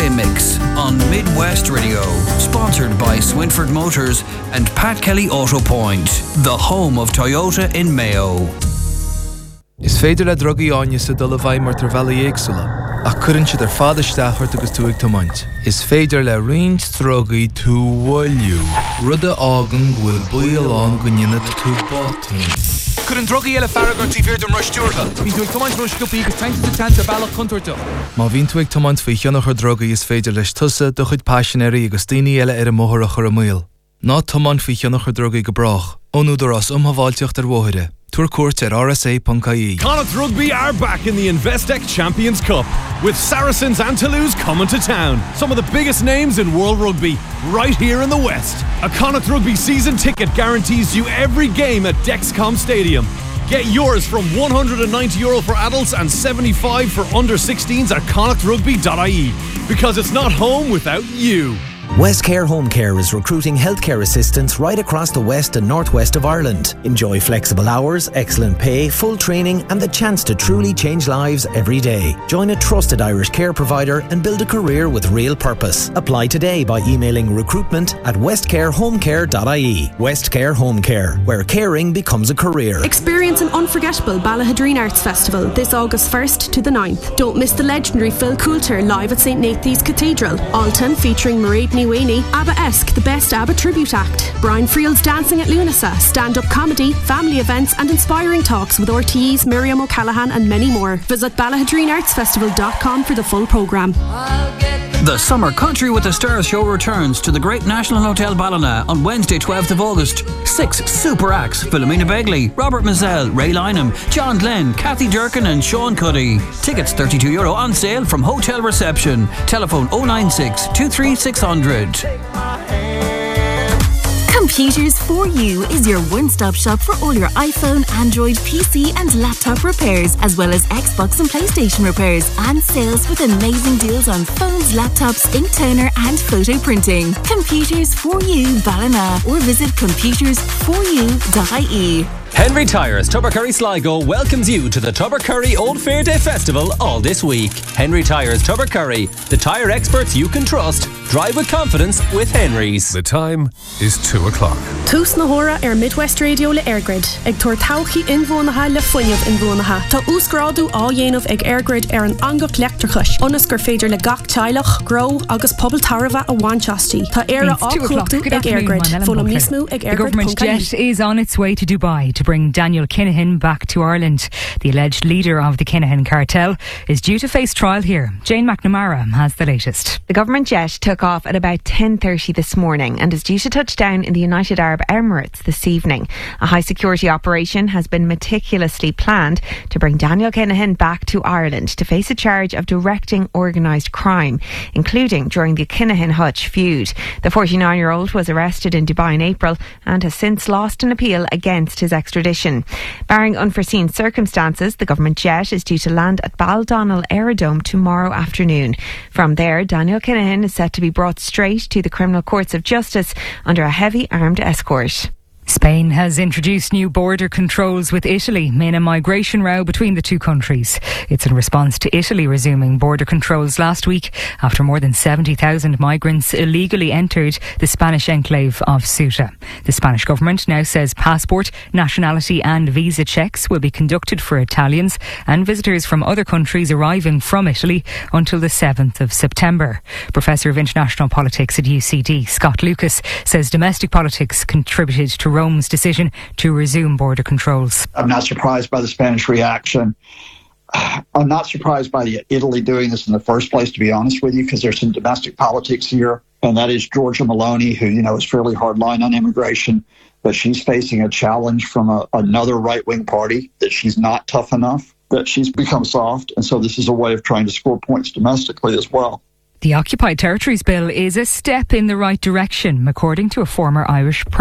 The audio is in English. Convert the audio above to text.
Friday Mix on Midwest Radio, sponsored by Swinford Motors and Pat Kelly Auto Point, the home of Toyota in Mayo. Is féidir le drogaí áine sa dul a bhaid mar tar bheala éagsúla, ach cuireann siad ar fad isteachart agus tú ag tomaint. Is féidir le roinnt drogaí tú bhfuilliú. Rud a ágan bhfuil buailán go nginad tú bátaí. Cuireann drogaí eile farragar tí bhíir dom ruistíortha. Bhín tú ag tomaint ruisciúpaí agus tainte bailach chuntarta. Má bhín tú ag tomaint faoi cheannach ar drogaí is féidir leis tusa do chuid passionéirí agus daoine eile ar a móthar a chur a míl. Ná tomaint faoi cheannach ar drogaí go brach, ónúdar as umhaváilteocht ar mhóthire. Tour court at rsa.ie. Connacht Rugby are back in the Investec Champions Cup, with Saracens and Toulouse coming to town. Some of the biggest names in world rugby, right here in the West. A Connacht Rugby season ticket guarantees you every game at Dexcom Stadium. Get yours from €190 for adults and $75 for under 16s at connachtrugby.ie. Because it's not home without you. Westcare Home Care is recruiting healthcare assistants right across the west and northwest of Ireland. Enjoy flexible hours, excellent pay, full training and the chance to truly change lives every day. Join a trusted Irish care provider and build a career with real purpose. Apply today by emailing recruitment@westcarehomecare.ie. Westcare Home Care, where caring becomes a career. Experience an unforgettable Ballahadreen Arts Festival this August 1st to the 9th. Don't miss the legendary Phil Coulter live at St. Nathan's Cathedral. Alton featuring Mairead Niwini, ABBA-esque, the best ABBA tribute act. Brian Friel's Dancing at Lunasa, stand-up comedy, family events and inspiring talks with RTE's Miriam O'Callaghan and many more. Visit BallahadreenArtsFestival.com for the full programme. The Summer Country with the Stars show returns to the Great National Hotel Ballina on Wednesday 12th of August. 6 super acts: Philomena Begley, Robert Mazzell, Ray Lynham, John Glenn, Kathy Durkin and Sean Cuddy. Tickets €32 on sale from hotel reception. Telephone 096 23600. Computers For You is your one-stop shop for all your iPhone, Android, PC and laptop repairs, as well as Xbox and PlayStation repairs and sales with amazing deals on phones, laptops, ink toner and photo printing. Computers For You Ballina, or visit computersforyou.ie. Henry Tyres, Tubbercurry Sligo welcomes you to the Tubbercurry Old Fair Day Festival all this week. Henry Tyres Tubbercurry, the tyre experts you can trust. Drive with confidence with Henry's. The time is 2 o'clock. Tús na hóra Midwest Radio le Airgrid. Ag tuair tauchaí inmhónatha le foiineamh inmhónatha. Tá úscrádu á dhéanamh ag Airgrid ar an angach leachtrachais. Onas gur féidir le gach teilech, grow agus pobl tarva a Wanchastí. Tá éire áchlachtu ag Airgrid. Fólam nísmú ag Airgrid. The government jet is on its way to Dubai to bring Daniel Kinahan back to Ireland. The alleged leader of the Kinahan cartel is due to face trial here. Jane McNamara has the latest. The government jet took off at about 10:30 this morning and is due to touch down in the United Arab Emirates this evening. A high security operation has been meticulously planned to bring Daniel Kinahan back to Ireland to face a charge of directing organised crime, including during the Kinahan-Hutch feud. The 49-year-old was arrested in Dubai in April and has since lost an appeal against his extradition. Barring unforeseen circumstances, the government jet is due to land at Baldonnel Aerodrome tomorrow afternoon. From there, Daniel Kinahan is set to be brought straight to the criminal courts of justice under a heavy armed escort. Spain has introduced new border controls with Italy in a migration row between the two countries. It's in response to Italy resuming border controls last week after more than 70,000 migrants illegally entered the Spanish enclave of Ceuta. The Spanish government now says passport, nationality and visa checks will be conducted for Italians and visitors from other countries arriving from Italy until the 7th of September. Professor of International Politics at UCD, Scott Lucas, says domestic politics contributed to Rome's decision to resume border controls. I'm not surprised by the Spanish reaction. I'm not surprised by Italy doing this in the first place, to be honest with you, because there's some domestic politics here, and that is Giorgia Meloni, who, is fairly hardline on immigration, but she's facing a challenge from another right-wing party that she's not tough enough, that she's become soft, and so this is a way of trying to score points domestically as well. The Occupied Territories Bill is a step in the right direction, according to a former Irish